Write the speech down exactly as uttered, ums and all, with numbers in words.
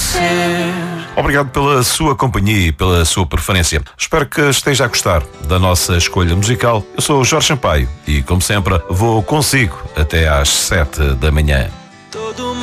ser. Obrigado pela sua companhia e pela sua preferência. Espero que esteja a gostar da nossa escolha musical. Eu sou o Jorge Sampaio e, como sempre, vou consigo até às sete da manhã.